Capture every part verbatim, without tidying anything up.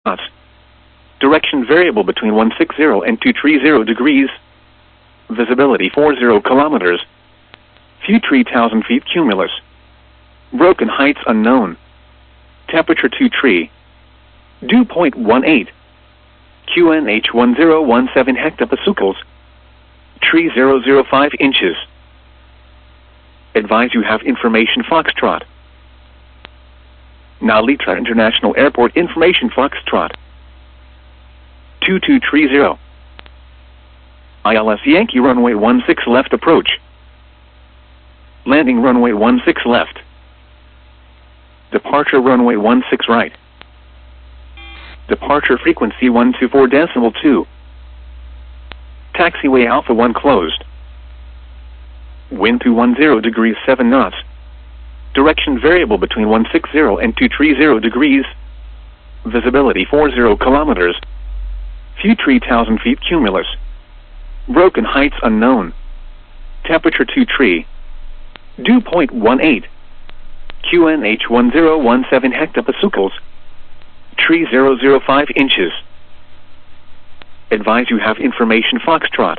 knots. Direction variable between one sixty and two thirty degrees. Visibility forty kilometers. View three thousand feet cumulus. Broken heights unknown. Temperature two three. Dew point one eight. Q N H one zero one seven hectopascals. three thousand five inches. Advise you have information Foxtrot. Narita International Airport information Foxtrot. two two three zero. I L S Yankee runway one six left approach. Landing runway one six left. Departure runway one six right. Departure frequency one two four decimal two. Taxiway Alpha one closed. Wind two ten degrees seven knots. Direction variable between one sixty and two thirty degrees. Visibility forty kilometers. View three thousand feet cumulus. Broken heights unknown. Temperature two three. Dew point one eight. Q N H one zero one seven hectopascals. three thousand five inches. Advise you have information Foxtrot.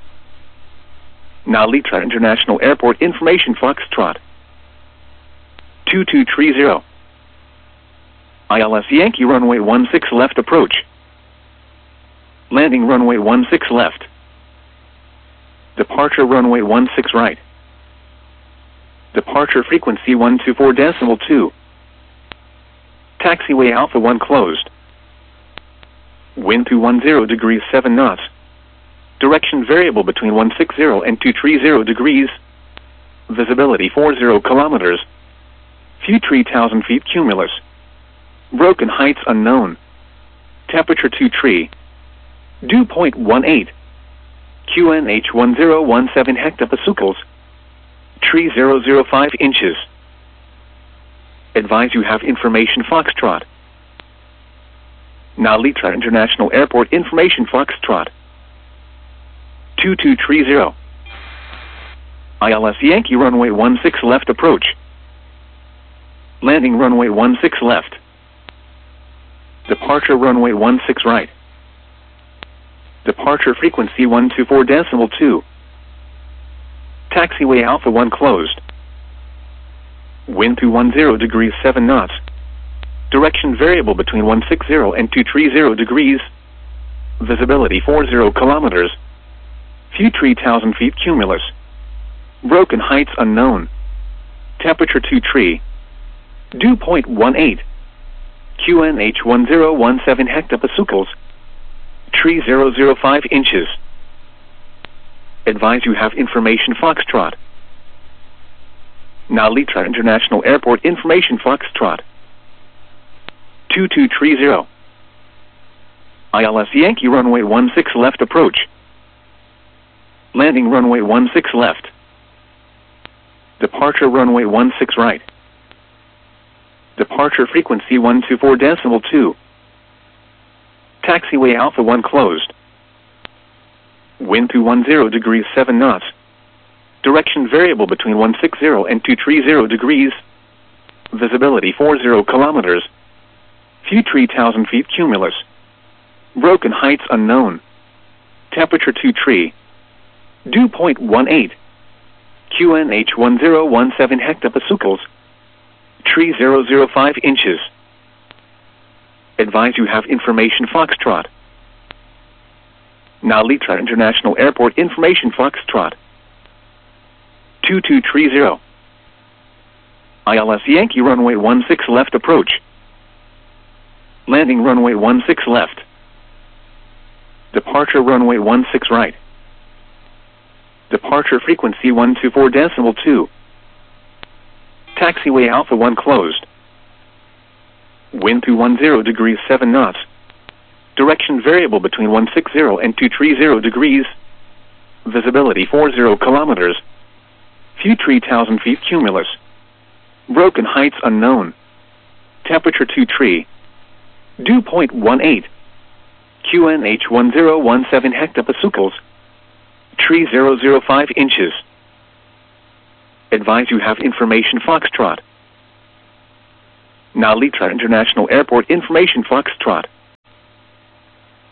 Narita International Airport information Foxtrot. two two three zero. I L S Yankee runway one six left approach. Landing runway one six left. Departure runway one six right. Departure frequency one two four decimal two. Taxiway Alpha one closed. Wind two ten degrees seven knots. Direction variable between one sixty and two thirty degrees. Visibility forty kilometers. View three thousand feet cumulus. Broken heights unknown. Temperature two three. Dew point one eight. Q N H one zero one seven hectopascals. three thousand five inches. Advise you have information Foxtrot. Narita International Airport information Foxtrot. two two three zero. I L S Yankee runway one six left approach. Landing runway one six left. Departure runway one six right. Departure frequency one two four decimal two. Taxiway Alpha one closed. Wind two ten degrees seven knots. Direction variable between one sixty and two thirty degrees. Visibility forty kilometers. View three thousand feet cumulus. Broken heights unknown. Temperature two three. Dew point one eight. Q N H one zero one seven hectopascals. three thousand five inches. Advise you have information Foxtrot. Narita International Airport information Foxtrot. two two three zero. I L S Yankee runway one six left approach. Landing runway one six left. Departure runway one six right. Departure frequency one two four decimal two. Taxiway Alpha one closed. Wind two ten degrees seven knots. Direction variable between one sixty and two thirty degrees. Visibility forty kilometers. View three thousand feet cumulus. Broken heights unknown. Temperature two three. Dew point one eight. Q N H one zero one seven hectopascals. three thousand five inches. Advise you have information Foxtrot. Narita International Airport information Foxtrot. two two three zero. I L S Yankee runway one six left approach. Landing runway one six left. Departure runway one six right. Departure frequency one two four decimal two. Taxiway Alpha one closed. Wind two ten degrees seven knots. Direction variable between one sixty and two thirty degrees. Visibility forty kilometers. View three thousand feet cumulus. Broken heights unknown. Temperature two three. Dew point one eight. Q N H one zero one seven hectopascals. three thousand five inches. Advise you have information Foxtrot. Narita International Airport information Foxtrot.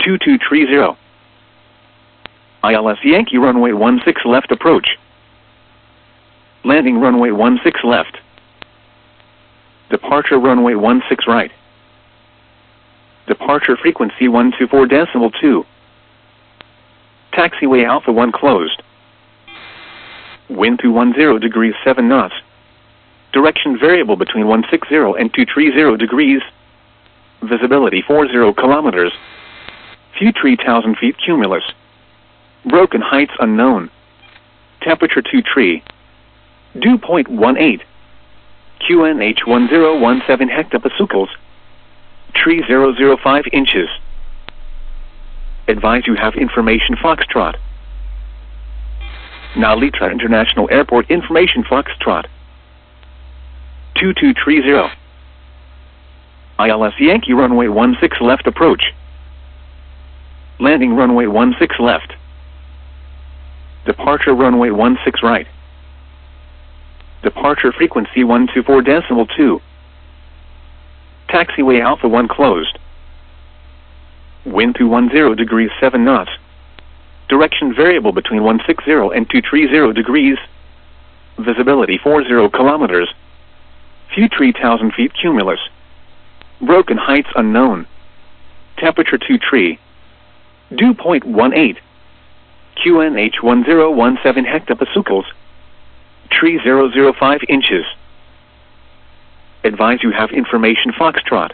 two two three zero. I L S Yankee runway one six left approach. Landing runway one six left. Departure runway one six right. Departure frequency one two four decimal two. Taxiway Alpha one closed. Wind two one zero degrees seven knots. Direction variable between one six zero and two three zero degrees. Visibility four zero kilometers. Few three thousand feet cumulus. Broken heights unknown. Temperature two three. Dew point one eight. Q N H one zero one seven hectopascals. Tree zero zero five inches. Advise you have information Foxtrot. Now Litra International Airport information Foxtrot. two two three zero. I L S Yankee runway one six left approach. Landing runway one six left. Departure runway one six right. Departure frequency one two four decimal two. Taxiway Alpha one closed. Wind two one zero degrees seven knots. Direction variable between one six zero and two three zero degrees. Visibility four zero kilometers. Few three thousand feet cumulus. Broken heights unknown. Temperature two three. Dew point one eight. Q N H one zero one seven hectopascals. Tree zero zero five inches. Advise you have information Foxtrot.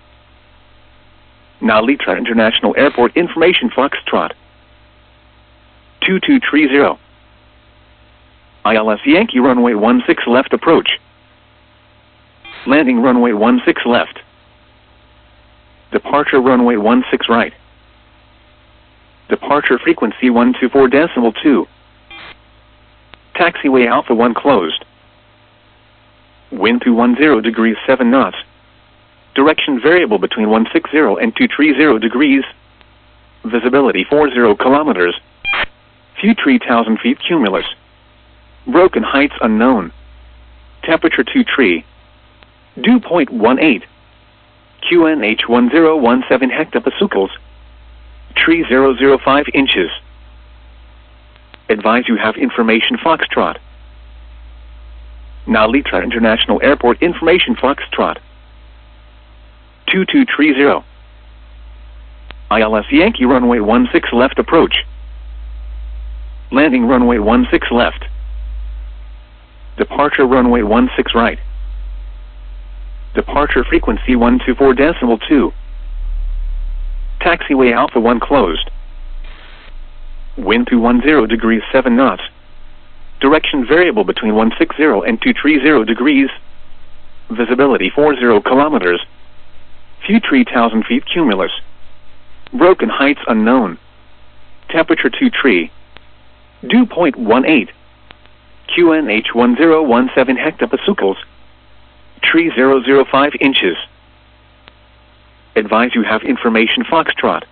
Now Litra International Airport information Foxtrot. two two three zero. I L S Yankee runway one six left approach. Landing runway one six left. Departure runway one six right. Departure frequency one two four decimal two. Taxiway Alpha one closed. Wind two one zero degrees seven knots. Direction variable between one six zero and two three zero degrees. Visibility four zero kilometers. Few three thousand feet cumulus. Broken heights unknown. Temperature two three. Dew point one eight. Q N H one zero one seven hectopascals. Tree zero zero five inches. Advise you have information Foxtrot. Now Litra International Airport information Foxtrot. two two three zero. I L S Yankee runway one six left approach. Landing runway one six left. Departure runway one six right. Departure frequency one two four decimal two. Taxiway Alpha one closed. Wind two one zero degrees seven knots. Direction variable between one six zero and two three zero degrees. Visibility four zero kilometers. Few three thousand feet cumulus. Broken heights unknown. Temperature two three. Dew point one eight. Q N H one zero one seven hectopascals. Tree zero zero five inches. Advise you have information Foxtrot.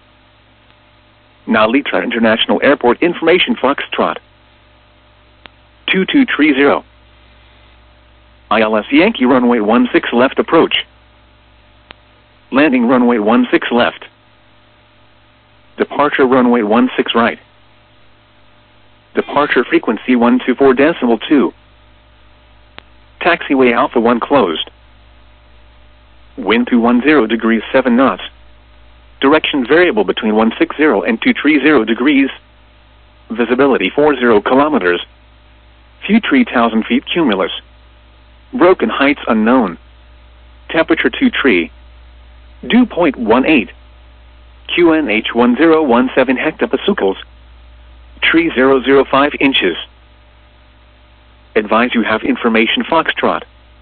Now Litra International Airport information Foxtrot. two two three zero. I L S Yankee runway one six left approach. Landing runway one six left. Departure runway one six right. Departure frequency one two four decimal two. Taxiway Alpha one closed. Wind two one zero degrees seven knots. Direction variable between one six zero and two three zero degrees. Visibility four zero kilometers. Few three thousand feet cumulus. Broken heights unknown. Temperature two three. Dew point one eight. Q N H one zero one seven hectopascals. Tree zero zero five inches. Advise you have information Foxtrot.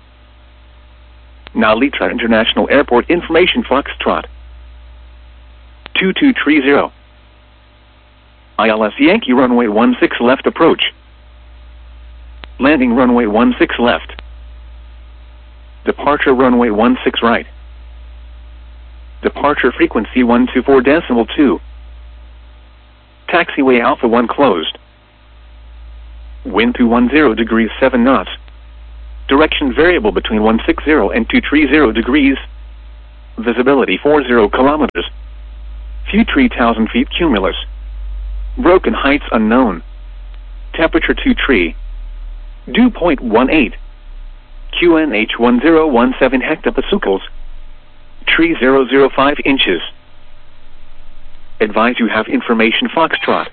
Now Litra International Airport information Foxtrot. two two three zero. I L S Yankee runway one six left approach. Landing runway one six left. Departure runway one six right. Departure frequency one two four decimal two. Taxiway Alpha one closed. Wind two one zero degrees seven knots. Direction variable between one six zero and two three zero degrees. Visibility four zero kilometers. View three thousand feet cumulus. Broken heights unknown. Temperature two tree. Dew point one eight. Q N H one zero one seven hectopascals. Tree zero zero five inches. Advise you have information Foxtrot.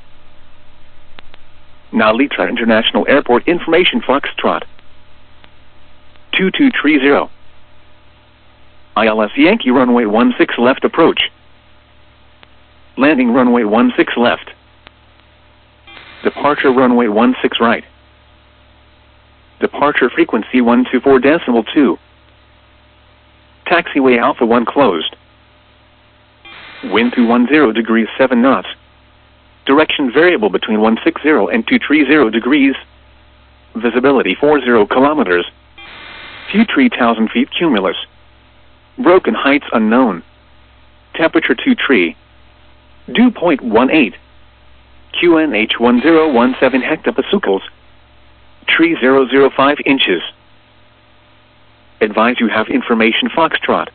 Nalitra International Airport information Foxtrot. two two three zero. I L S Yankee runway one six left approach. Landing runway one six left. Departure runway one six right. Departure frequency one two four decimal two. Taxiway Alpha one closed. Wind to one zero degrees seven knots. Direction variable between one six zero and two three zero degrees. Visibility four zero kilometers. View three thousand feet cumulus. Broken heights unknown. Temperature two tree. Dew point one eight. Q N H one zero one seven hectopascals. Tree zero zero five inches. Advise you have information Foxtrot.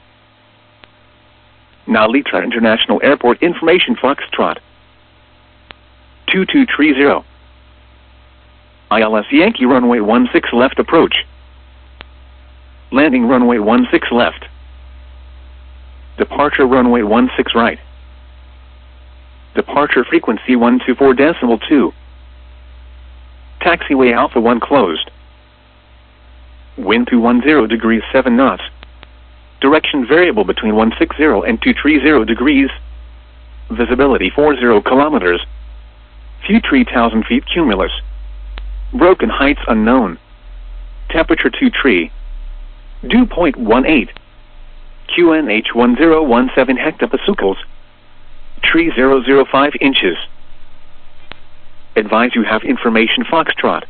Nalitra International Airport information Foxtrot. two two three zero. I L S Yankee runway one six left approach. Landing runway one six left. Departure runway one six right. Departure frequency one two four decimal two. Taxiway Alpha one closed. Wind to one zero degrees seven knots. Direction variable between one six zero and two three zero degrees. Visibility four zero kilometers. View three thousand feet cumulus. Broken heights unknown. Temperature two tree. Dew point one eight. Q N H one zero one seven hectopascals. Tree zero zero five inches. Advise you have information Foxtrot.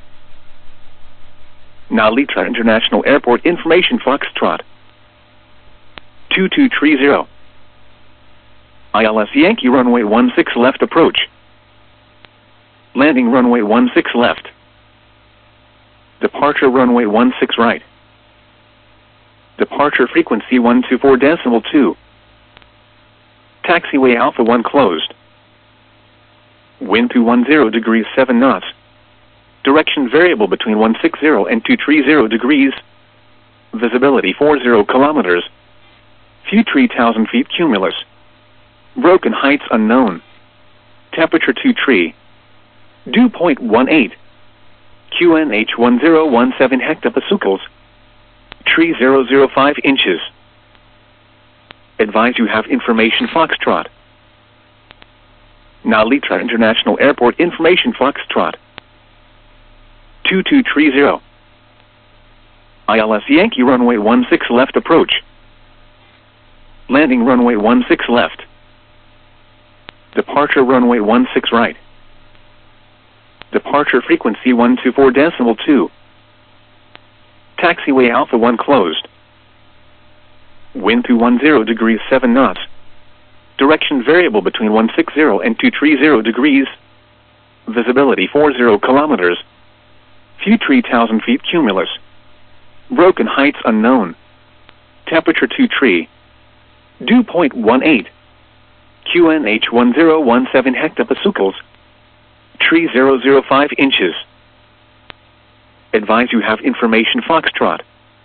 Nalitra International Airport information Foxtrot. two two three zero. I L S Yankee runway one six left approach. Landing runway one six left. Departure runway one six right. Departure frequency one two four decimal two. Taxiway Alpha one closed. Wind to one zero degrees seven knots. Direction variable between one six zero and two three zero degrees. Visibility four zero kilometers. View three thousand feet cumulus. Broken heights unknown. Temperature two tree. Dew point one eight. Q N H one zero one seven hectopascals. Tree zero zero five inches. Advise you have information Foxtrot. Nalitra International Airport information Foxtrot. two two three zero. I L S Yankee runway one six left approach. Landing runway one six left. Departure runway one six right. Departure frequency one two four decimal two. Taxiway Alpha one closed. Wind to one zero degrees seven knots. Direction variable between one six zero and two three zero degrees. Visibility four zero kilometers. View three thousand feet cumulus. Broken heights unknown. Temperature two tree. Dew point one eight. Q N H one zero one seven hectopascals. Tree zero zero five inches. Advise you have information Foxtrot.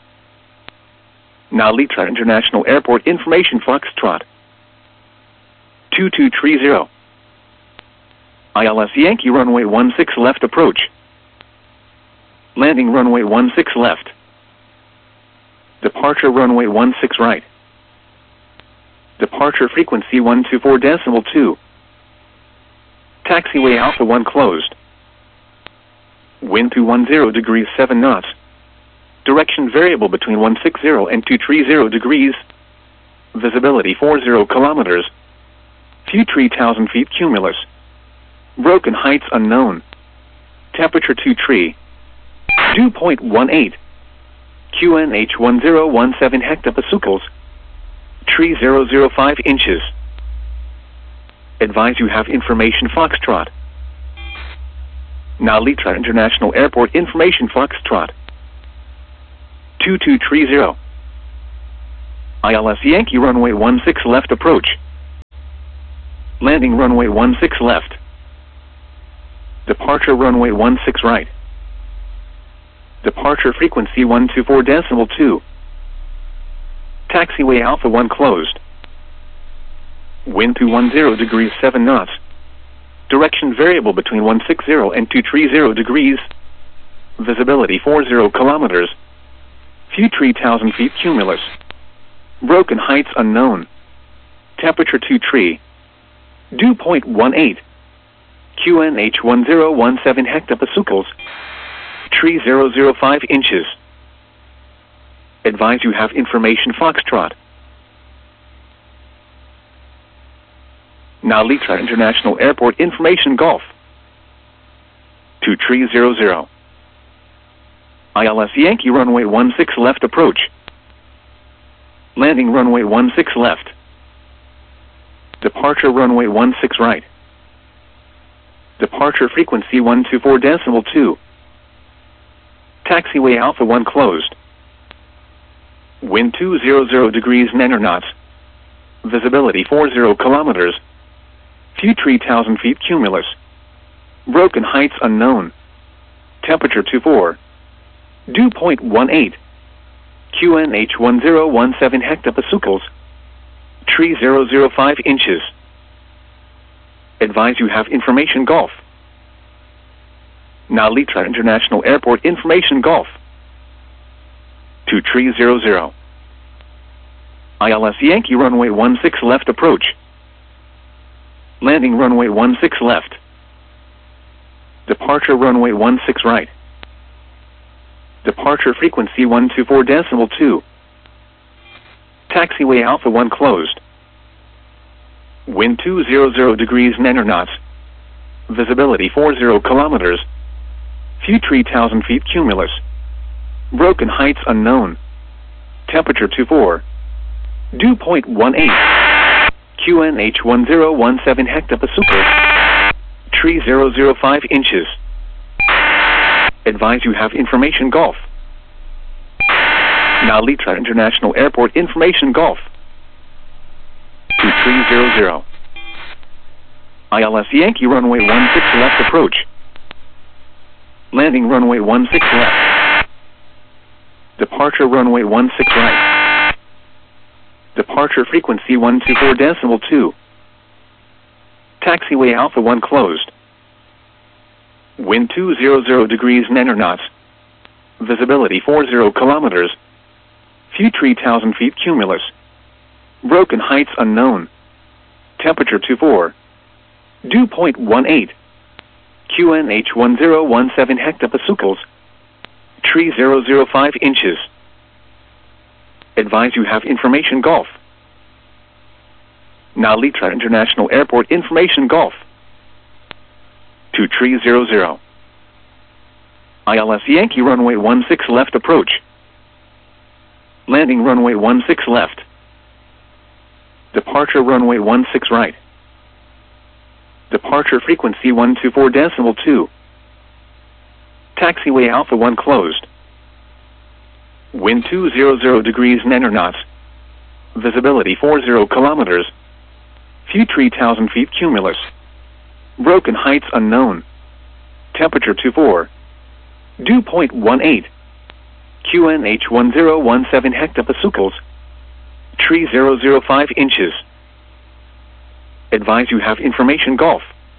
Nalitra International Airport information Foxtrot. two two three zero. I L S Yankee runway one six left approach. Landing runway one six left. Departure runway one six right. Departure frequency one two four decimal two. Taxiway Alpha one closed. Wind to one zero degrees seven knots. Direction variable between one six zero and two three zero degrees. Visibility four zero kilometers. View three thousand feet cumulus. Broken heights unknown. Temperature two tree. Dew point one eight. Q N H one zero one seven hectopascals. Tree zero zero five inches. Advise you have information Foxtrot. Nalitra International Airport information Foxtrot. two two three zero. I L S Yankee runway one six left approach. Landing runway one six left. Departure runway one six right. Departure frequency one two four decimal two. Taxiway Alpha one closed. Wind two one zero degrees seven knots. Direction variable between one six zero and two three zero degrees. Visibility four zero kilometers. Few three thousand feet cumulus. Broken heights unknown. Temperature two three. Dew point one eight. Q N H one zero one seven hectopascals. three thousand five inches. Advise you have information Foxtrot. Nalitra International Airport information Golf. two three zero zero. I L S Yankee runway one six left approach. Landing runway one six left. Departure runway one six right. Departure frequency one two four decimal two. Taxiway Alpha one closed. Wind two hundred degrees nine knots. Visibility four zero kilometers. Few three thousand feet cumulus. Broken heights unknown. Temperature two four. Dew point one eight. Q N H one zero one seven hectopascals. three thousand five inches. Advise you have information Golf. Nalitra International Airport information Golf. two three zero zero. I L S Yankee runway one six left approach. Landing runway one six left. Departure runway one six right. Departure frequency one two four decimal two. Taxiway Alpha one closed. Wind two hundred degrees nine knots. Visibility four zero kilometers. Few three thousand feet cumulus. Broken heights unknown. Temperature two four. Dew point one eight. Q N H one zero one seven hectopascals. three thousand five inches. Advise you have information Golf. Nalitra International Airport information Golf. two three zero zero. I L S Yankee runway one six left approach. Landing runway one six left. Departure runway one six right. Departure frequency one two four decimal two. Taxiway Alpha one closed. Wind two hundred degrees nine knots. Visibility four zero kilometers. Few three thousand feet cumulus. Broken heights unknown. Temperature two four. Dew point one eight. Q N H one zero one seven hectopascals. three thousand five inches. Advise you have information Golf. Nalitra International Airport information Golf. two three zero zero. I L S Yankee runway one six left approach. Landing runway one six left. Departure runway one six right. Departure frequency one two four decimal two. Taxiway Alpha one closed. Wind two hundred degrees nine knots. Visibility four zero kilometers. Few three thousand feet cumulus. Broken heights unknown. Temperature two four. Dew point one eight. Q N H one zero one seven hectopascals. three thousand five inches. Advise you have information Golf.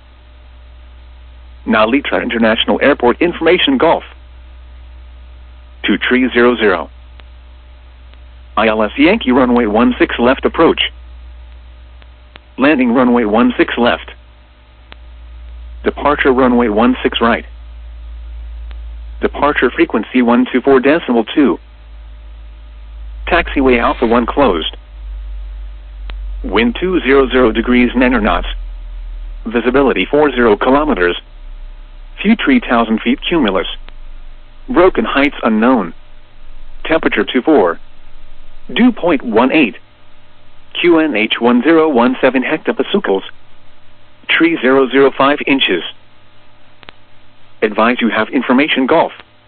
Nalitra International Airport information Golf. two three zero zero. I L S Yankee runway one six left approach. Landing runway one six left. Departure runway one six right. Departure frequency one two four decimal two. Taxiway Alpha one closed. Wind two hundred degrees nine knots. Visibility four zero kilometers. Few three thousand feet cumulus. Broken heights unknown. Temperature two four. Dew point one eight. Q N H one zero one seven hectopascals. three thousand five inches. Advise you have information Golf.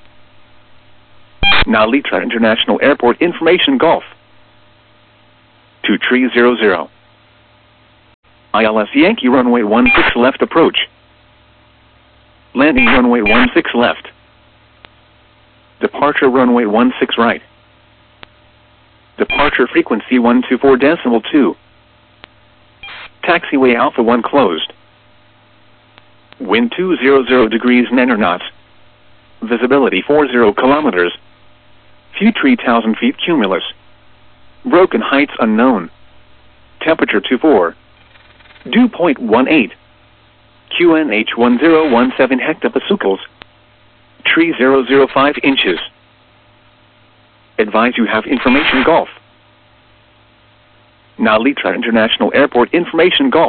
Nalitra International Airport information Golf. two three zero zero. I L S Yankee runway one six left approach. Landing runway one six left. Departure runway one six right. Departure frequency one two four decimal two. Taxiway Alpha one closed. Wind two hundred degrees nine knots. Visibility forty kilometers. Few three thousand feet cumulus. Broken heights unknown. Temperature twenty-four. Dew point one eight. Q N H one zero one seven hectopascals. Tree zero zero five inches. Advise you have information Golf. Nalitra International Airport information Golf.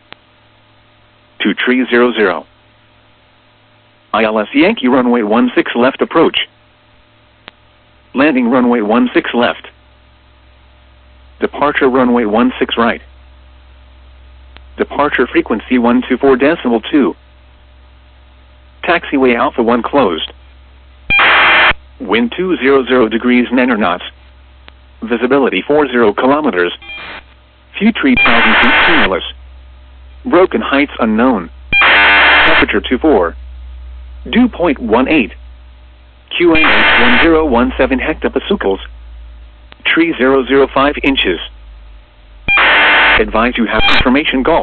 To tree zero zero. I L S Yankee runway one six left approach. Landing runway one six left. Departure runway one six right. Departure frequency one two four decimal two. Taxiway Alpha one closed. Wind two hundred degrees nine knots. Visibility forty kilometers. Few three thousand feet cumulus. Broken heights unknown. Temperature twenty-four. Dew point one eight. Q N H one zero one seven hectopascals. Tree zero zero five inches. Advise you have information Golf.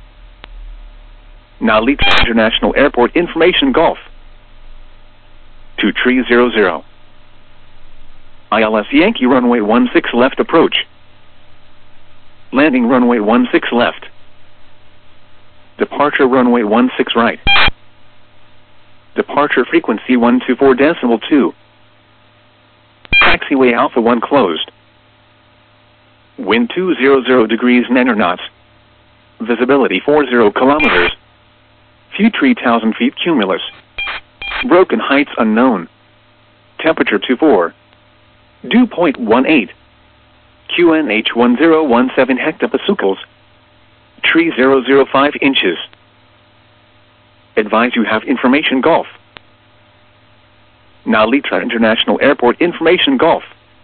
Nalitra International Airport information Golf. To tree zero zero. I L S Yankee runway one six left approach. Landing runway one six left. Departure runway one six right. Departure frequency one two four decimal two. Taxiway Alpha one closed. Wind two hundred degrees nine knots. Visibility forty kilometers. Few three thousand feet cumulus. Broken heights unknown. Temperature twenty-four. Dew point one eight. Q N H one zero one seven hectopascals. Tree zero zero five inches. Advise you have information Golf. Nalitra International Airport information Golf.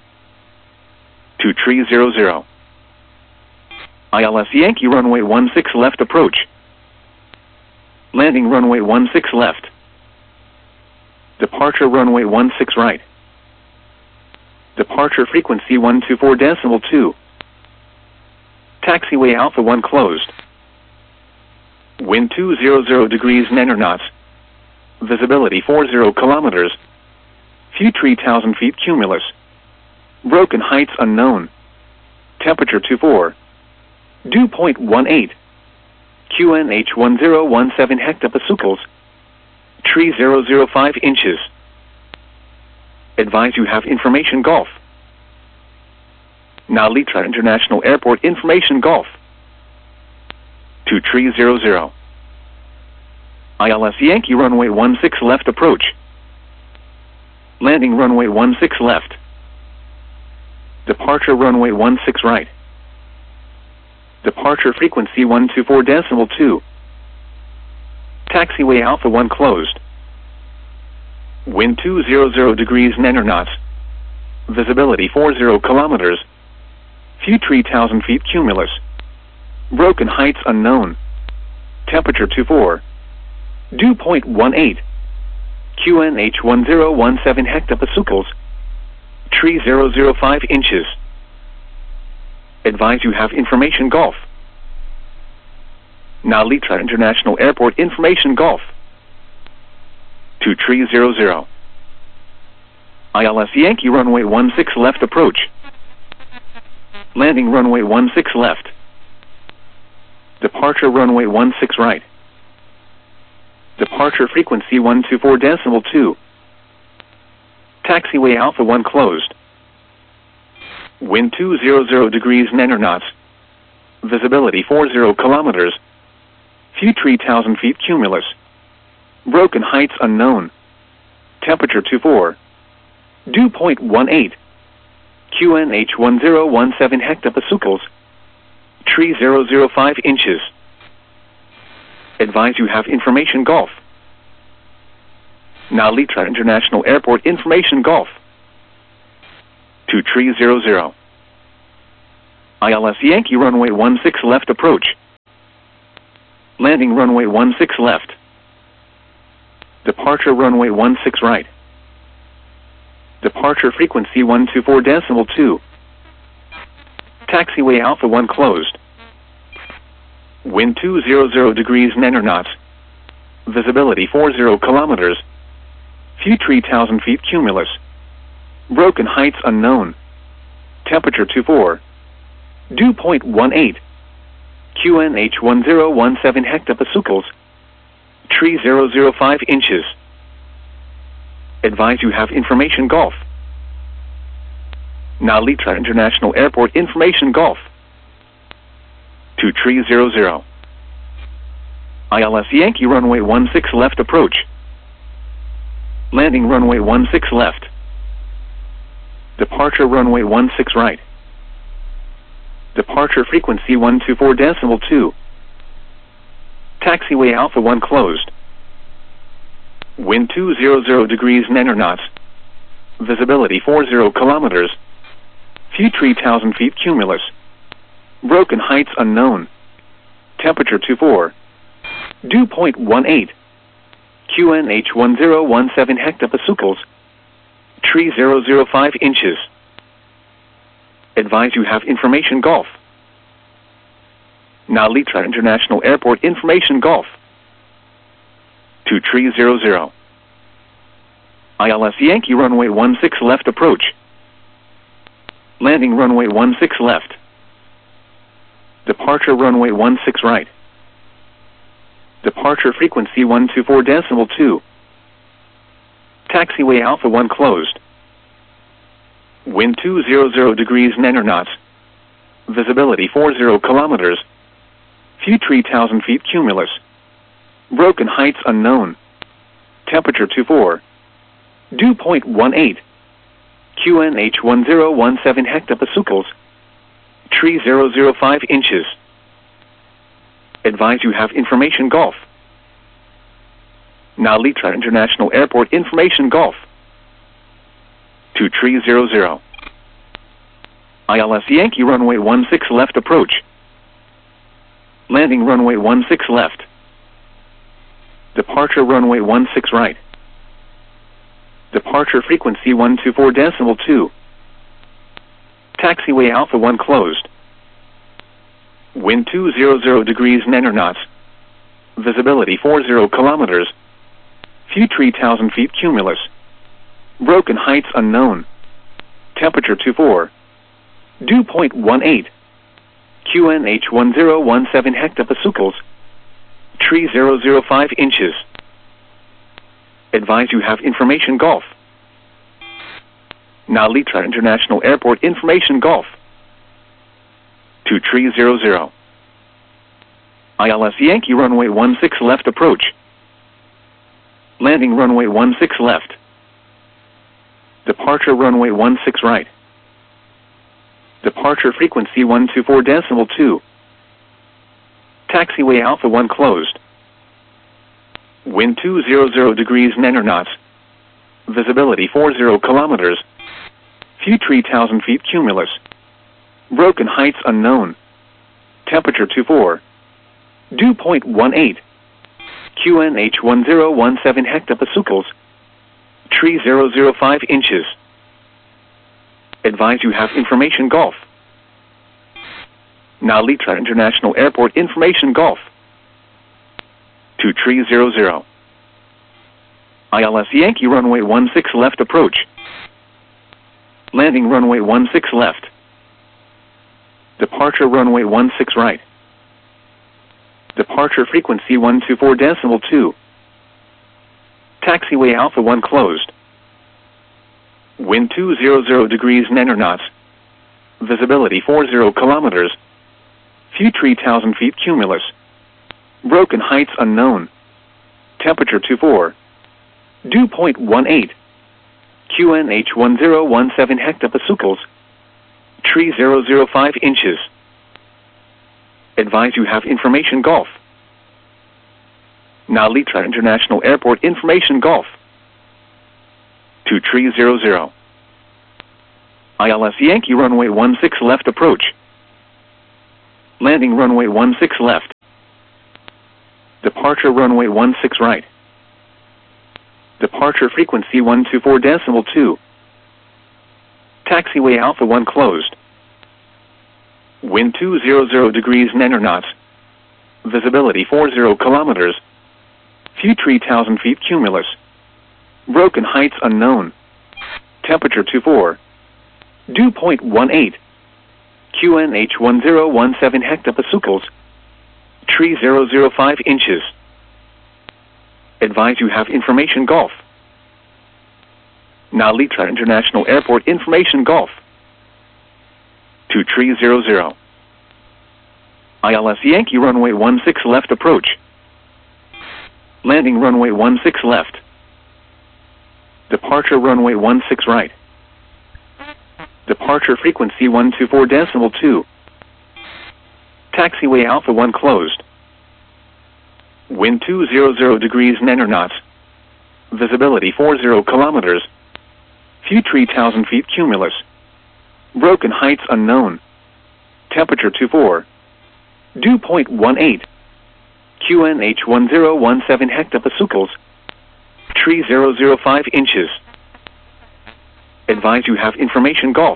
To tree zero zero. I L S Yankee runway one six left approach. Landing runway one six left. Departure runway one six right. Departure frequency one two four decimal two. Taxiway Alpha one closed. Wind two hundred degrees nine knots. Visibility forty kilometers. Few three thousand feet cumulus. Broken heights unknown. Temperature twenty-four. Dew point one eight. Q N H one zero one seven hectopascals. Tree zero zero five inches. Advise you have information Golf. Nalitra International Airport information Golf. To tree zero zero. I L S Yankee runway one six left approach. Landing runway one six left. Departure runway one six right. Departure frequency one two four decimal two. Taxiway Alpha one closed. Wind two hundred degrees nine knots. Visibility forty kilometers. Few three thousand feet cumulus. Broken heights unknown. Temperature twenty-four. Dew point one eight. Q N H one zero one seven hectopascals. Tree zero zero five inches. Advise you have information Golf. Nalitra International Airport information Golf. To tree zero zero. I L S Yankee runway one six left approach. Landing runway one six left. Departure runway one six right. Departure frequency one two four decimal two. Taxiway Alpha one closed. Wind two hundred degrees nine knots. Visibility forty kilometers. Few three thousand feet cumulus. Broken heights unknown. Temperature twenty-four. Dew point one eight. Q N H one zero one seven hectopascals. Tree zero zero five inches. Advise you have information Golf. Nalitra International Airport information Golf. To tree zero zero. I L S Yankee runway one six left approach. Landing runway one six left. Departure runway one six right. Departure frequency one two four decimal two. Taxiway Alpha one closed. Wind two hundred degrees nine knots. Visibility forty kilometers. Few three thousand feet cumulus. Broken heights unknown. Temperature two four. Dew point one eight. Q N H one zero one seven hectopascals. Tree zero zero five inches. Advise you have information Golf. Now Litra International Airport information Golf. two three zero zero. I L S Yankee runway one six left approach. Landing runway one six left. Departure runway one six right. Departure frequency one two four decimal two. Taxiway Alpha one closed. Wind two hundred degrees nine knots. Visibility forty kilometers. Few three thousand feet cumulus. Broken heights unknown. Temperature two four. Dew point one eight. Q N H one zero one seven hectopascals. Tree zero zero five inches. Advise you have information Golf. Now Litra International Airport information Golf. two three zero zero. I L S Yankee runway one six left approach. Landing runway one six left. Departure runway one six right. Departure frequency one two four decimal two. Taxiway Alpha one closed. Wind two hundred degrees nine knots. Visibility forty kilometers. Few three thousand feet cumulus. Broken heights unknown. Temperature two four. Dew point one eight. Q N H one zero one seven hectopascals. Tree zero zero five inches. Advise you have information Golf. Now Litra International Airport information Golf. two three zero zero. I L S Yankee runway one six left approach. Landing runway one six left. Departure runway one six right. Departure frequency one two four decimal two. Taxiway Alpha one closed. Wind two hundred degrees nine knots. Visibility forty kilometers. Few three thousand feet cumulus. Broken heights unknown. Temperature two four. Dew point one eight. Q N H one zero one seven hectopascals. Tree zero zero five inches. Advise you have information Golf. Now Litra International Airport information Golf. two three zero zero. I L S Yankee runway one six left approach. Landing runway one six left. Departure runway one six right. Departure frequency one two four decimal two. Taxiway Alpha one closed. Wind two hundred degrees nine knots. Visibility forty kilometers. Few three thousand feet cumulus. Broken heights unknown. Temperature two four. Dew point one eight. Q N H one zero one seven hectopascals. Tree zero zero five inches. Advise you have information Golf. Now Litra International Airport information Golf. two three zero zero. I L S Yankee runway one six left approach. Landing runway one six left. Departure runway one six right. Departure frequency one two four decimal two. Taxiway Alpha one closed. Wind two hundred degrees nine knots. Visibility forty kilometers. Few three thousand feet cumulus. Broken heights unknown. Temperature two four. Dew point one eight. Q N H one zero one seven hectopascals. Tree zero zero five inches. Advise you have information Golf. Now Litra International Airport information Golf. two three zero zero. I L S Yankee runway one six left approach. Landing runway one six left. Departure runway one six right. Departure frequency one two four decimal two. Taxiway Alpha one closed. Wind two hundred degrees nine knots. Visibility forty kilometers. Few three thousand feet cumulus. Broken heights unknown. Temperature twenty-four. Dew point one eight. Q N H one zero one seven hectopascals. Tree zero zero five inches. Advise you have information Golf. Nalitra International Airport information Golf. two three zero zero. I L S Yankee runway one six left approach. Landing runway one six left. Departure runway one six right. Departure frequency one two four decimal two. Taxiway Alpha one closed. Wind two hundred degrees nine knots. Visibility forty kilometers. Few three thousand feet cumulus. Broken heights unknown. Temperature twenty-four. Dew point one eight. Q N H one zero one seven hectopascals. Tree zero zero five inches. Advise you have information Golf.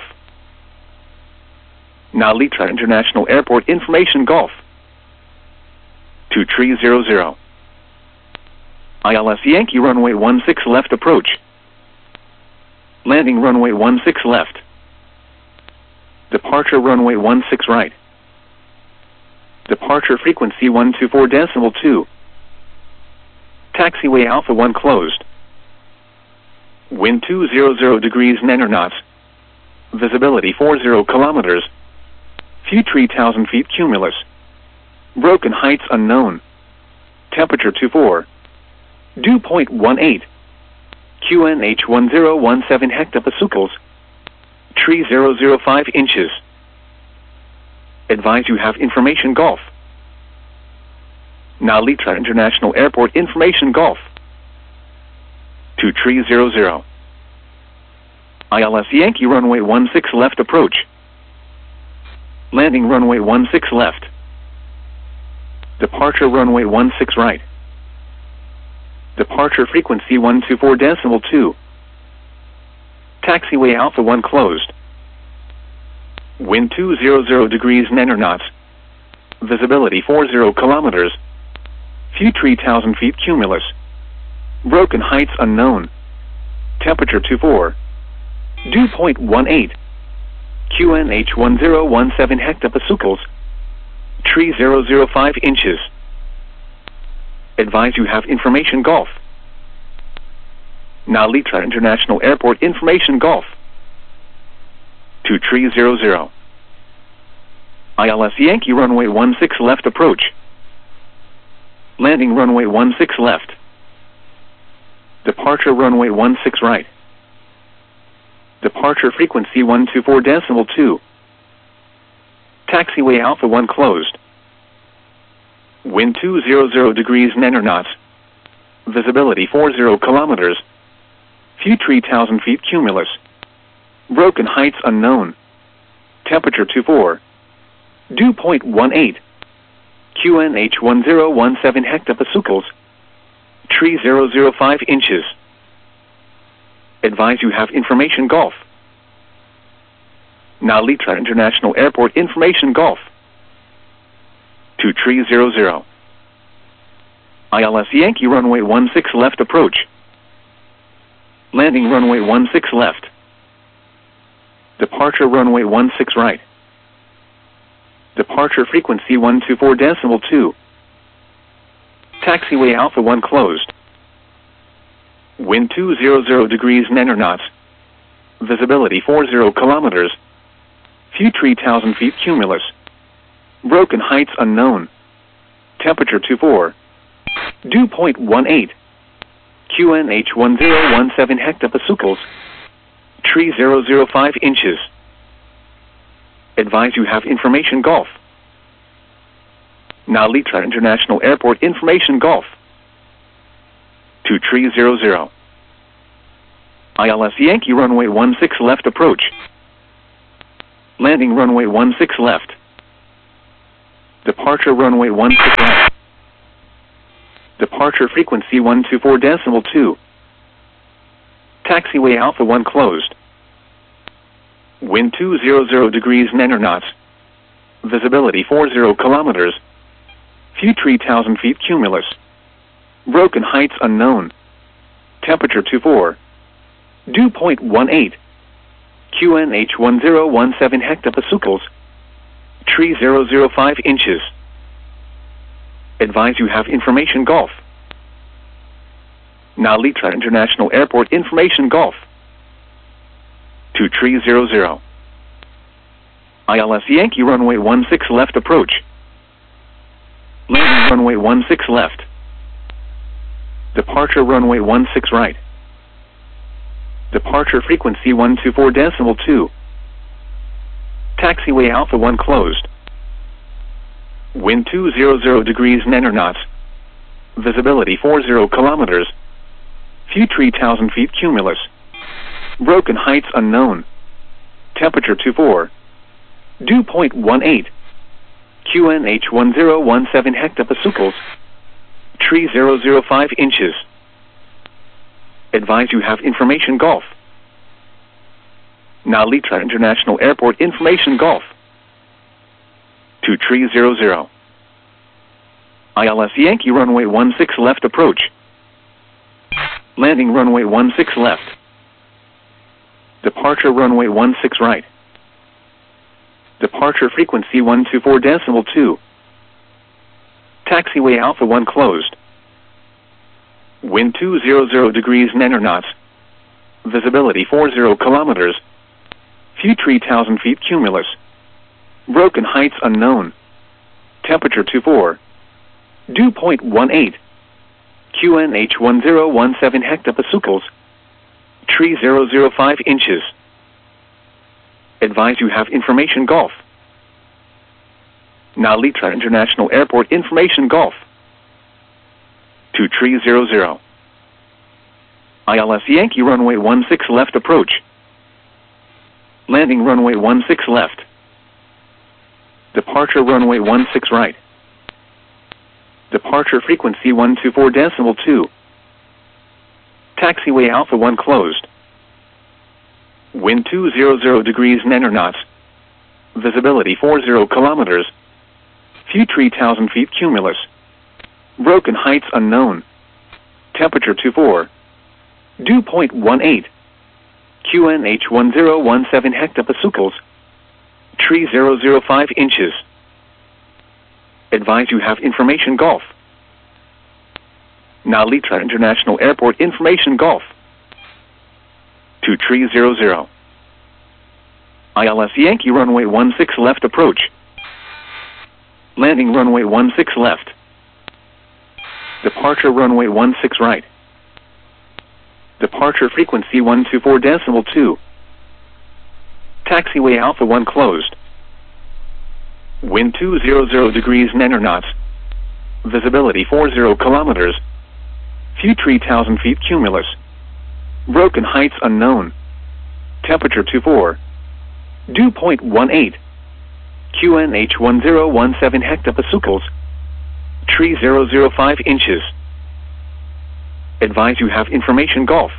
Nalitra International Airport information Golf. two three zero zero. I L S Yankee runway one six left approach. Landing runway one six left. Departure runway one six right. Departure frequency one two four decimal two. Taxiway Alpha one closed. Wind two hundred degrees nine knots. Visibility forty kilometers. Few three thousand feet cumulus. Broken heights unknown. Temperature twenty-four. Dew point one eight. Q N H one zero one seven hectopascals. Tree zero zero five inches. Advise you have information Golf. Nalitra International Airport information Golf. two three zero zero. I L S Yankee runway one six left approach. Landing runway one six left. Departure runway one six right. Departure frequency one two four decimal two. Taxiway Alpha one closed. Wind two hundred degrees nine knots. Visibility forty kilometers. Few three thousand feet cumulus. Broken heights unknown. Temperature twenty-four. Dew point one eight. Q N H one zero one seven hectopascals. Tree zero zero five inches. Advise you have information Golf. Nalitra International Airport information Golf. two three zero zero. I L S Yankee runway one six left approach. Landing runway one six left. Departure runway one six right. Departure frequency one two four decimal two. Taxiway Alpha one closed. Wind two hundred degrees nine knots. Visibility forty kilometers. Few three thousand feet cumulus. Broken heights unknown. Temperature twenty-four. Dew point one eight. Q N H one zero one seven hectopascals. Tree zero zero five inches. Advise you have information Golf. Nalitra International Airport information Golf. two three zero zero. I L S Yankee runway one six left approach. Landing runway one six left. Departure runway one six right. Departure frequency one two four decimal two. Taxiway Alpha one closed. Wind two hundred degrees nine knots. Visibility forty kilometers. Few three thousand feet cumulus. Broken heights unknown. Temperature twenty-four. Dew point one eight. Q N H one zero one seven hectopascals. Tree zero zero five inches. Advise you have information Golf. Nalitra International Airport information Golf. two three zero zero. I L S Yankee runway one six left approach. Landing runway one six left. Departure runway one six right. Departure frequency one two four decimal two. Taxiway Alpha one closed. Wind two hundred degrees nine knots. Visibility forty kilometers. Future three thousand feet cumulus. Broken heights unknown. Temperature twenty-four. Dew point one eight. Q N H one zero one seven hectopascals. Tree zero zero five inches. Advise you have information Golf. Nalitra International Airport information Golf. two three zero zero. I L S Yankee runway one six left approach. Landing runway one six left. Departure runway one six right. Departure frequency one two four decimal two. Taxiway Alpha one closed. Wind two hundred degrees nine knots. Visibility forty kilometers. Future three thousand feet cumulus. Broken heights unknown. Temperature twenty-four. Dew point one eight. Q N H one zero one seven hectopascals. Tree zero zero five inches. Advise you have information Golf. Nalitra International Airport information Golf. two three zero zero. I L S Yankee runway one six left approach. Landing runway one six left. Departure runway one six right. Departure frequency one two four decimal two. Taxiway Alpha one closed. Wind two hundred degrees nine knots. Visibility forty kilometers. Future three thousand feet cumulus. Broken heights unknown. Temperature twenty-four. Dew point one eight. Q N H one zero one seven hectopascals. Tree zero zero five inches. Advise you have information Golf. Nalitra International Airport information Golf. two three zero zero. I L S Yankee runway one six left approach. Landing runway one six left. Departure runway one six right. Departure frequency one two four decimal two. Taxiway Alpha one closed. Wind two hundred degrees nine knots. Visibility forty kilometers. Future three thousand feet cumulus. Broken heights unknown. Temperature twenty-four. Dew point one eight. Q N H one zero one seven hectopascals. Tree zero zero five inches. Advise you have information Golf. Nalitra International Airport information Golf. two three zero zero. I L S Yankee runway one six left approach. Landing runway one six left. Departure runway one six right. Departure frequency one two four decimal two. Taxiway Alpha one closed. Wind two hundred degrees nine knots. Visibility forty kilometers. Future three thousand feet cumulus. Broken heights unknown. Temperature twenty-four. Dew point one eight. Q N H one zero one seven hectopascals. Tree zero zero five inches. Advise you have information Golf.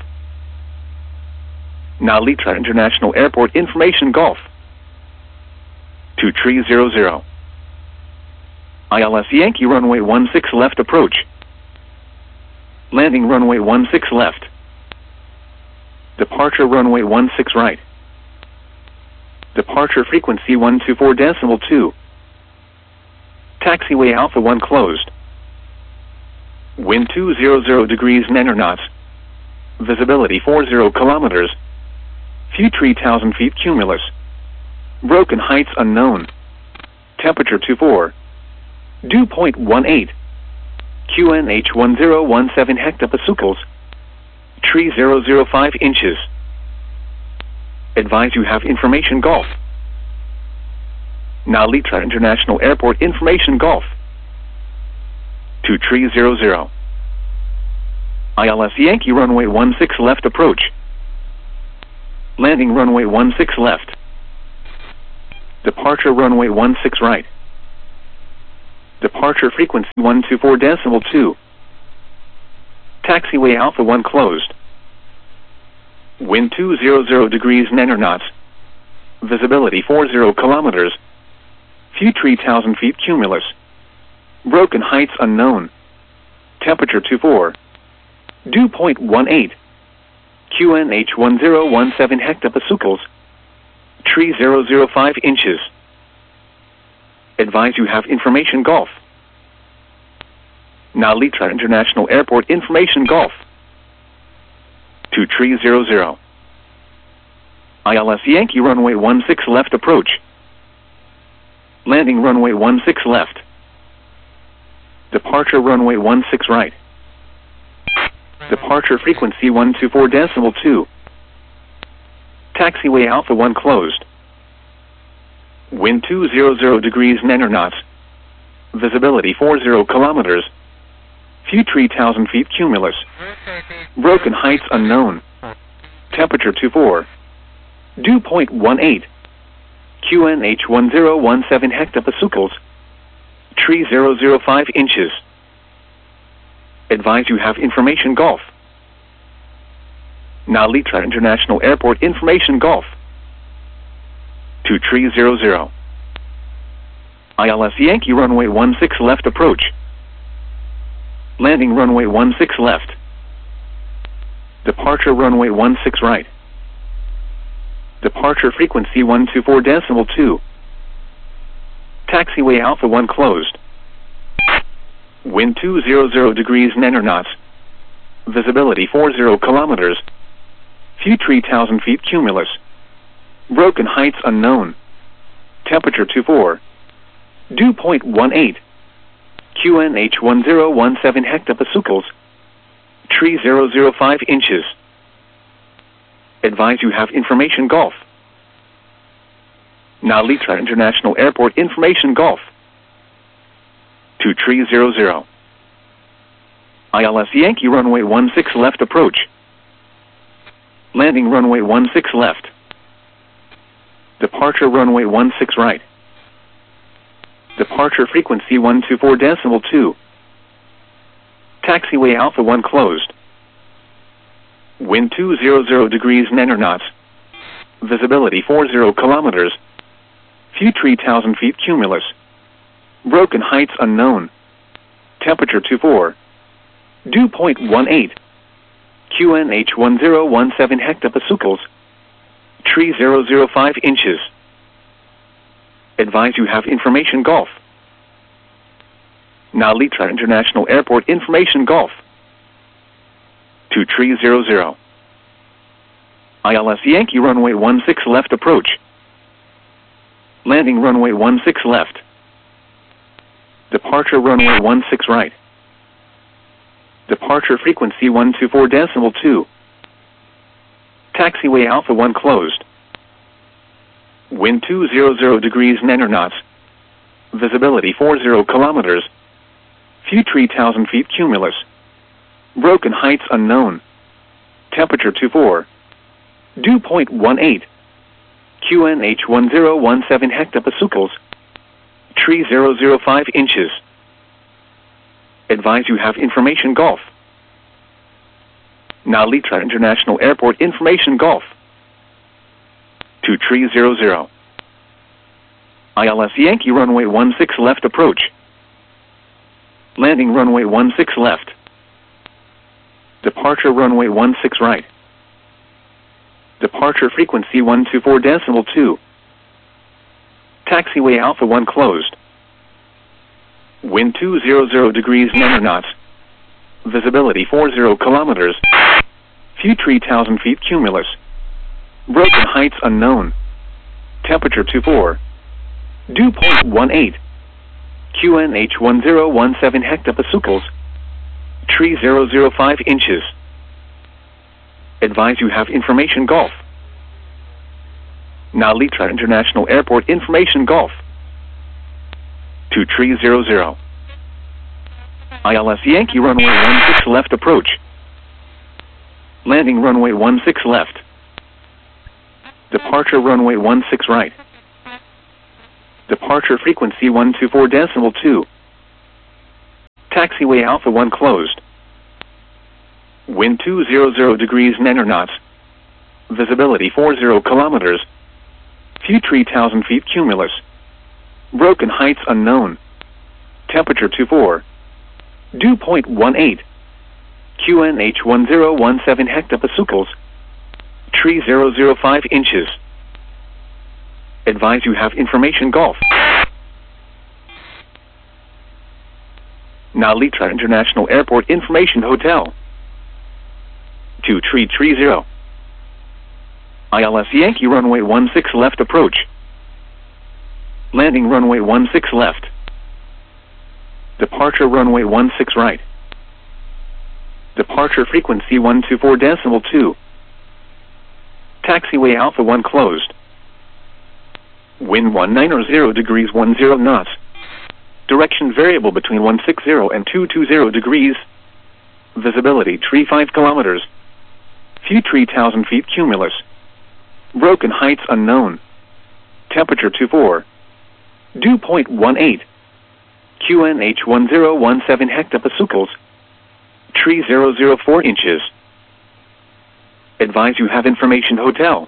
Nalitra International Airport information Golf. two three zero zero. I L S Yankee runway one six left approach. Landing runway one six left. Departure runway one six right. Departure frequency one two four decimal two. Taxiway Alpha one closed. Wind two hundred degrees nine knots. Visibility forty kilometers. Future three thousand feet cumulus. Broken heights unknown. Temperature twenty-four. Dew point one eight. Q N H one zero one seven hectopascals. Tree zero zero five inches. Advise you have information Golf. Nalitra International Airport information Golf. two three zero zero. I L S Yankee runway one six left approach. Landing runway one six left. Departure runway one six right. Departure frequency one two four decimal two. Taxiway Alpha one closed. Wind two hundred degrees nine knots. Visibility forty kilometers. Few three thousand feet cumulus. Broken heights unknown. Temperature twenty-four. Dew point one eight. Q N H one zero one seven hectopascals. Tree zero zero five inches. Advise you have information Golf. Now Litra International Airport information Golf. two three zero zero. I L S Yankee runway one six left approach. Landing runway one six left. Departure runway one six right. Departure frequency one two four decimal two. Taxiway Alpha one closed. Wind two hundred degrees nine knots. Visibility forty kilometers. Few three thousand feet cumulus. Broken heights unknown. Temperature twenty-four. Dew point one eight. Q N H one zero one seven hectopascals. Tree zero zero five inches. Advise you have information Golf. Now Litra International Airport information Golf. two three zero zero. I L S Yankee runway one six left approach. Landing runway one six left. Departure runway one six right. Departure frequency one two four decimal two. Taxiway Alpha one closed. Wind two hundred degrees nine knots. Visibility forty kilometers. Few three thousand feet cumulus. Broken heights unknown. Temperature twenty-four. Dew point one eight. Q N H one zero one seven hectopascals. Tree zero zero five inches. Advise you have information Golf. Now Litra International Airport information Golf. two three zero zero. I L S Yankee runway one six left approach. Landing runway one six left. Departure runway one six right. Departure frequency one two four decimal two. Taxiway Alpha one closed. Wind two hundred degrees nine knots. Visibility forty kilometers. Few three thousand feet cumulus. Broken heights unknown. Temperature twenty-four. Dew point one eight. Q N H one zero one seven hectopascals. Tree zero zero five inches. Advise you have information Golf. Now Litra International Airport information Golf. two three zero zero. I L S Yankee runway one six left approach. Landing runway one six left. Departure runway one six right. Departure frequency one two four decimal two. Taxiway Alpha one closed. Wind two hundred degrees nine knots. Visibility forty kilometers. Few three thousand feet cumulus. Broken heights unknown. Temperature twenty-four. Dew point one eight. Q N H one zero one seven hectopascals. Tree zero zero five inches. Advise you have information Golf. Now Litra International Airport information Golf. two three zero zero. I L S Yankee runway one six left approach. Landing runway one six left. Departure runway one six right. Departure frequency one two four decimal two. Taxiway Alpha one closed. Wind two hundred degrees nine knots. Visibility forty kilometers. Few three thousand feet cumulus. Broken heights unknown. Temperature twenty-four. Dew point one eight. Q N H one zero one seven hectopascals. Tree zero zero five inches. Advise you have information Golf. Now Litra International Airport information Golf. two three zero zero. I L S Yankee runway one six left approach. Landing runway one six left. Departure runway one six right. Departure frequency one two four decimal two. Taxiway Alpha one closed. Wind two hundred degrees nine knots. Visibility forty kilometers. View three thousand feet cumulus. Broken heights unknown. Temperature twenty-four. Dew point one eight. Q N H one zero one seven hectopascals. Tree zero zero five inches. Advise you have information Golf. Nalitra International Airport Information Hotel. two three three zero. I L S Yankee runway one six left approach. Landing runway one six left. Departure runway one six right. Departure frequency one two four decimal two. Taxiway Alpha one closed. Wind one ninety degrees ten knots. Direction variable between one sixty and two twenty degrees. Visibility thirty-five kilometers. View three thousand feet cumulus. Broken heights unknown. Temperature twenty-four. Dew point one eight. Q N H one zero one seven hectopascals. Tree zero zero four inches. Advise you have information Hotel.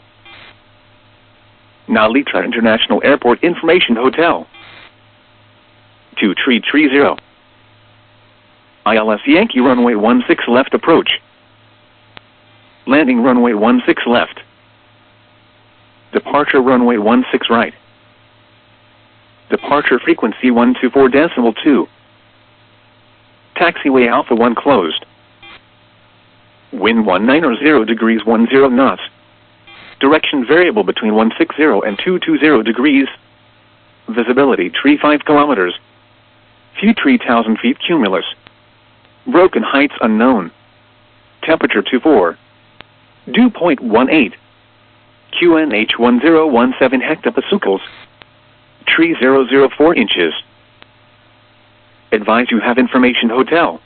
Nalitra International Airport Information Hotel. two three three zero. I L S Yankee runway one six left approach. Landing runway one six left. Departure runway one six right. Departure frequency one two four decimal two. Taxiway Alpha one closed. Wind one ninety degrees ten knots. Direction variable between one sixty and two twenty degrees. Visibility thirty-five kilometers. View three thousand feet cumulus. Broken heights unknown. Temperature twenty-four. Dew point one eight. Q N H one zero one seven hectopascals. Tree zero zero four inches. Advise you have information Hotel.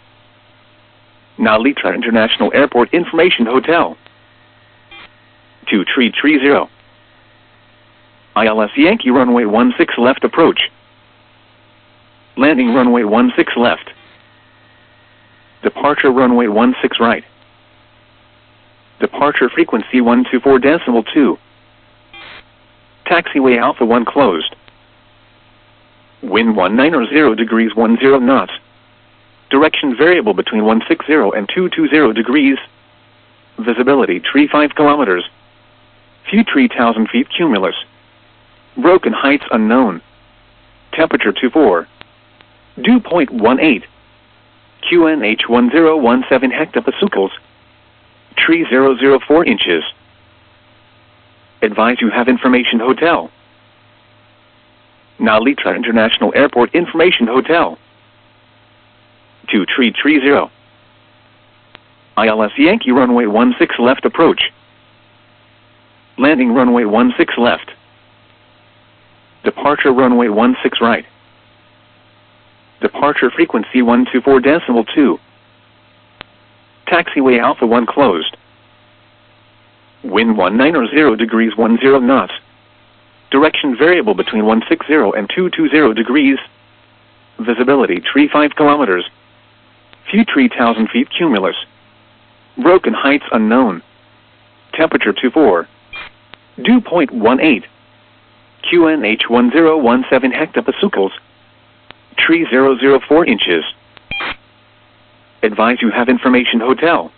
Nalitra International Airport Information Hotel. two three three zero. I L S Yankee runway one six left approach. Landing runway one six left. Departure runway one six right. Departure frequency one two four decimal two. Taxiway Alpha one closed. Wind one ninety degrees ten knots. Direction variable between one sixty and two twenty degrees. Visibility thirty-five kilometers. View three thousand feet cumulus. Broken heights unknown. Temperature twenty-four. Dew point one eight. Q N H one zero one seven hectopascals. Tree zero zero four inches. Advise you have information Hotel. Nalitra International Airport Information Hotel. two three three zero. I L S Yankee runway one six left approach. Landing runway one six left. Departure runway one six right. Departure frequency one two four decimal two. Taxiway Alpha one closed. Wind one ninety degrees ten knots. Direction variable between one sixty and two twenty degrees. Visibility thirty-five kilometers. View three thousand feet cumulus. Broken heights unknown. Temperature twenty-four. Dew point one eight. Q N H one zero one seven hectopascals. Tree zero zero four inches. Advise you have information Hotel.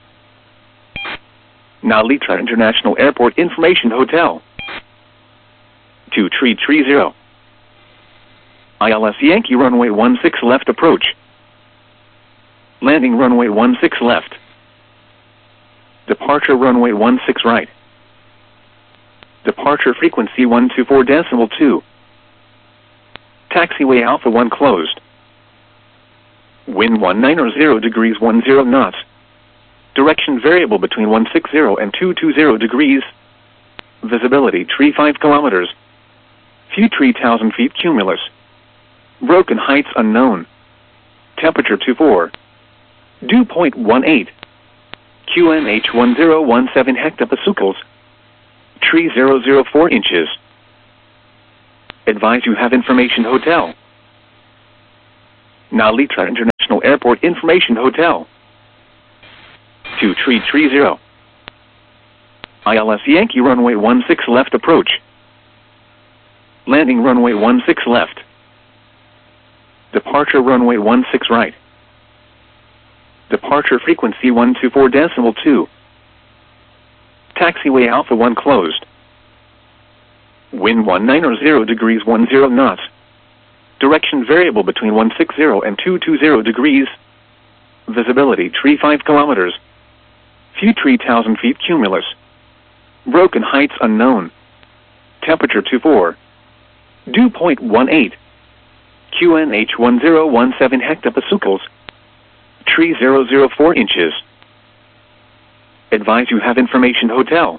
Nalitra International Airport Information Hotel. two three three zero. I L S Yankee runway one six left approach. Landing runway one six left. Departure runway one six right. Departure frequency one two four decimal two. Taxiway Alpha one closed. Wind one ninety degrees ten knots. Direction variable between one sixty and two twenty degrees. Visibility thirty-five kilometers. View three thousand feet cumulus. Broken heights unknown. Temperature twenty-four. Dew point one eight. Q N H one zero one seven hectopascals. Tree zero zero four inches. Advise you have information Hotel. Nalitra International Airport Information Hotel. two three three zero. I L S Yankee runway one six left approach. Landing runway one six left. Departure runway one six right. Departure frequency one two four decimal two. Taxiway Alpha one closed. Wind one nine zero degrees one zero knots. Direction variable between one six zero and two two zero degrees. Visibility three five kilometers. Few three thousand feet cumulus. Broken heights unknown. Temperature two four. Dew point one eight. Q N H one zero one seven hectopascals. Tree zero zero four inches. Advise you have information hotel.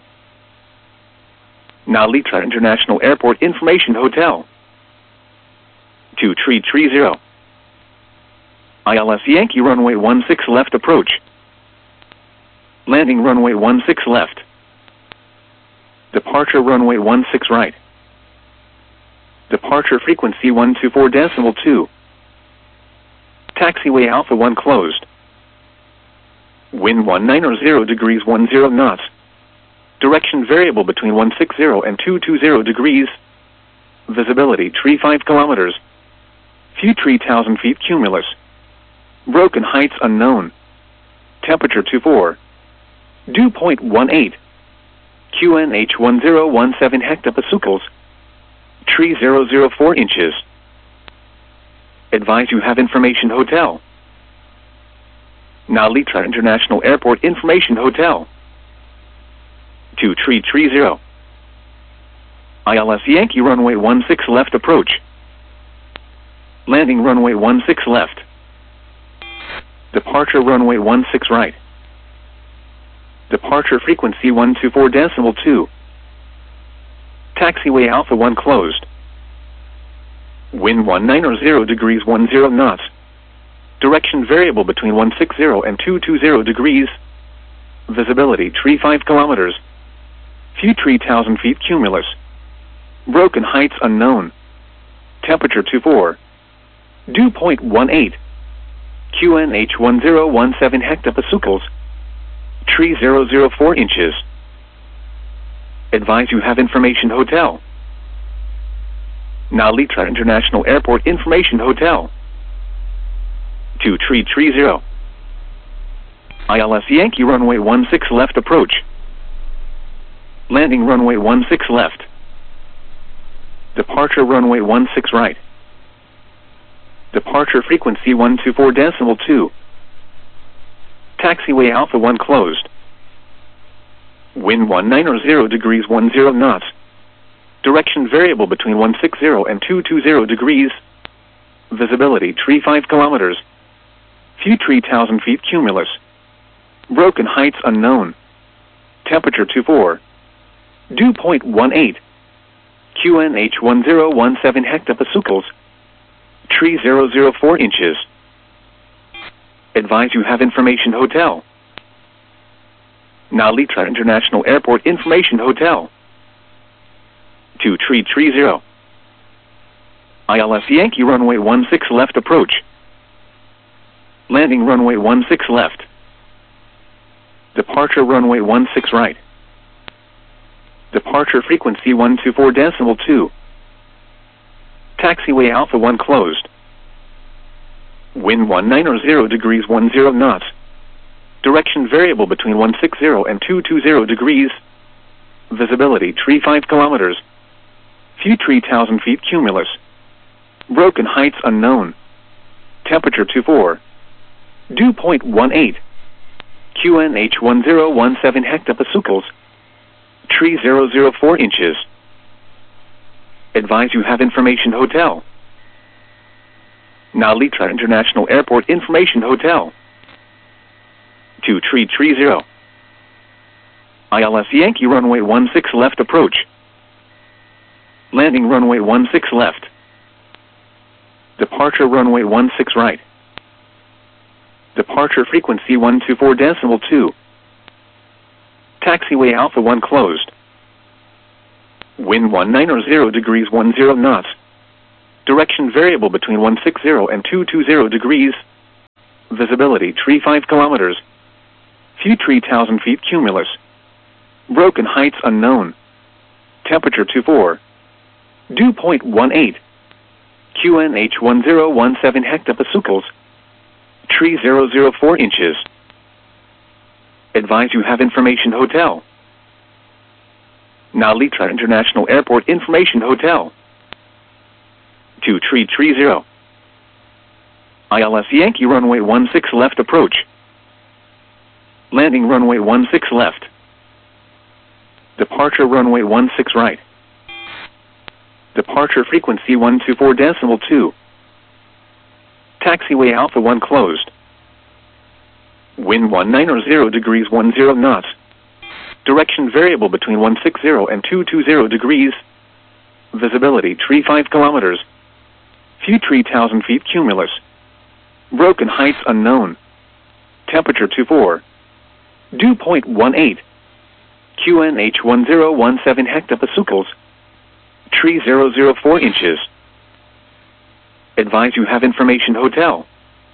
Nalitra International Airport Information Hotel. two three three zero. I L S Yankee runway one six left approach. Landing runway one six left. Departure runway one six right. Departure frequency one two four decimal two. Taxiway Alpha one closed. Wind one nine zero degrees one zero knots. Direction variable between one six zero and two two zero degrees. Visibility three five kilometers. Few three thousand feet cumulus. Broken heights unknown. Temperature two four. Dew point one eight. Q N H one zero one seven hectopascals. Tree zero zero four inches. Advise you have information hotel. Nalitra International Airport Information Hotel. two three three zero. I L S Yankee runway one six left approach. Landing runway one six left. Departure runway one six right. Departure frequency one two four decimal two. Taxiway Alpha one closed. Wind one nine zero degrees one zero knots. Direction variable between one six zero and two two zero degrees. Visibility three five kilometers. Few three thousand feet cumulus. Broken heights unknown. Temperature two four. Dew point one eight. Q N H one zero one seven hectopascals. Tree zero zero four inches. Advise you have information hotel. Nalitra International Airport Information Hotel. two three three zero. I L S Yankee runway one six left approach. Landing runway one six left. Departure runway one six right. Departure frequency one two four decimal two. Taxiway Alpha one closed. Wind one nine zero degrees one zero knots. Direction variable between one six zero and two two zero degrees. Visibility three five kilometers. Few three thousand feet cumulus. Broken heights unknown. Temperature two four. Dew point one eight. Q N H one zero one seven hectopascals. Tree zero zero four inches. Advise you have information hotel. Nalitra International Airport Information Hotel. two three three zero. I L S Yankee runway one six left approach. Landing runway one six left. Departure runway one six right. Departure frequency one two four decimal two. Taxiway Alpha one closed. Wind one nine zero degrees one zero knots. Direction variable between one six zero and two two zero degrees. Visibility three five kilometers. Few three thousand feet cumulus. Broken heights unknown. Temperature two four. Dew point one eight. Q N H one zero one seven hectopascals. Tree zero zero four inches. Advise you have information hotel. Nalitra International Airport Information Hotel. two three three zero. I L S Yankee runway one six left approach. Landing runway one six left. Departure runway one six right. Departure frequency one two four decimal two. Taxiway Alpha one closed. Wind one nine zero degrees one zero knots. Direction variable between one six zero and two two zero degrees. Visibility three five kilometers. View three thousand feet cumulus. Broken heights unknown. Temperature two four. Dew point one eight. Q N H one zero one seven hectopascals. Tree zero zero four inches. Advise you have information hotel. Nalitra International Airport Information Hotel. two three three zero. I L S Yankee runway one six left approach. Landing runway one six left. Departure runway one six right. Departure frequency one two four decimal two. Taxiway Alpha one closed. Wind one nine zero degrees ten knots. Direction variable between one sixty and two twenty degrees. Visibility three five kilometers. View three thousand feet cumulus. Broken heights unknown. Temperature two four. Dew point one eight. Q N H one zero one seven hectopascals. Tree zero zero four inches. Advise you have information hotel.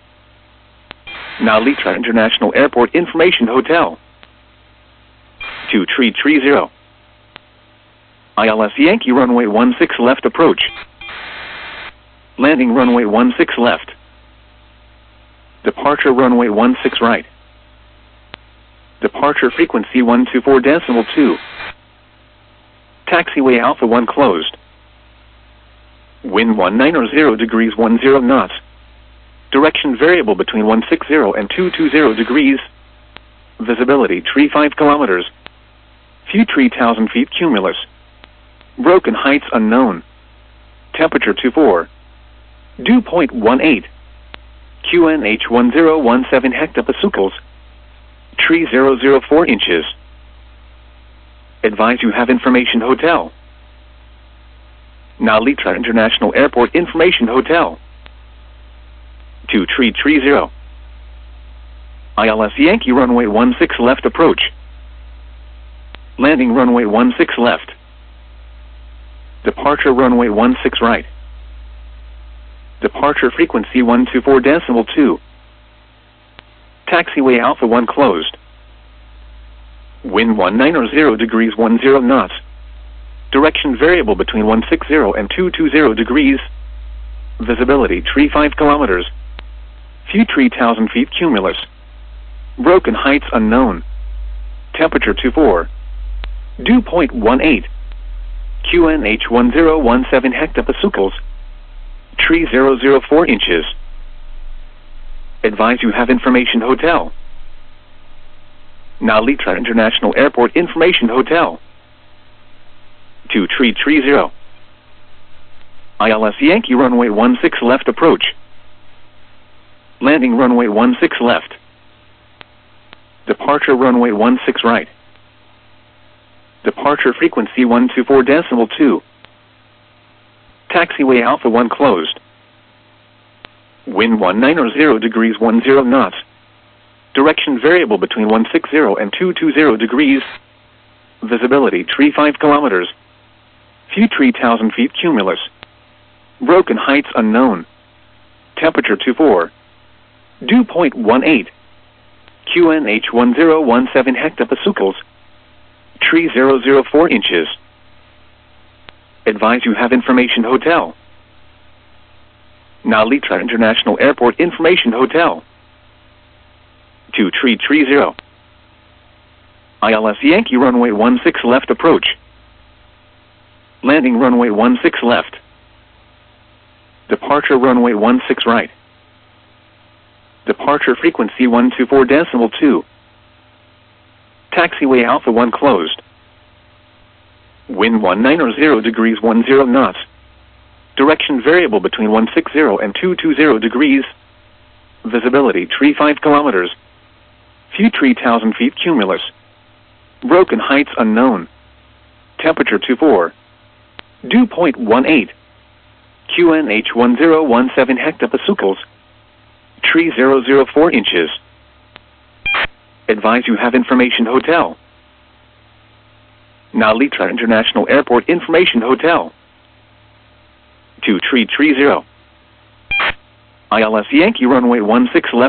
Nalitra International Airport Information Hotel. two three three zero. I L S Yankee runway one six left approach. Landing runway one six left. Departure runway one six right. Departure frequency one two four decimal two. Taxiway Alpha one closed. Wind one nine zero degrees ten knots. Direction variable between one sixty and two twenty degrees. Visibility three five kilometers. View three thousand feet cumulus. Broken heights unknown. Temperature two four. Dew point one eight. Q N H one zero one seven hectopascals. Tree zero zero four inches. Advise you have information hotel. Nalitra International Airport Information Hotel. two three three zero. I L S Yankee runway one six left approach. Landing runway one six left. Departure runway one six right. Departure frequency one two four decimal two. Taxiway Alpha one closed. Wind one nine zero degrees ten knots. Direction variable between one sixty and two twenty degrees. Visibility three five kilometers. View three thousand feet cumulus. Broken heights unknown. Temperature two four. Dew point one eight. Q N H one zero one seven hectopascals. Tree zero zero four inches. Advise you have information hotel. Nalitra International Airport Information Hotel. two three three zero. I L S Yankee runway one six left approach. Landing runway one six left. Departure runway one six right. Departure frequency one two four decimal two. Taxiway Alpha one closed. Wind one nine zero degrees ten knots. Direction variable between one sixty and two twenty degrees. Visibility three five kilometers. View three thousand feet cumulus. Broken heights unknown. Temperature two four. Dew point one eight. Q N H one zero one seven hectopascals. Tree zero zero four inches. Advise you have information hotel. Nalitra International Airport Information Hotel. two three three zero. I L S Yankee runway one six left approach. Landing runway one six left. Departure runway one six right. Departure frequency one two four decimal two. Taxiway Alpha one closed. Wind one nine zero degrees ten knots. Direction variable between one sixty and two twenty degrees. Visibility three five kilometers. View three thousand feet cumulus. Broken heights unknown. Temperature two four. Dew point one eight. Q N H one zero one seven hectopascals. Tree zero zero four inches. Advise you have information hotel. Nalitra International Airport Information Hotel. two three three zero. I L S Yankee runway one six left.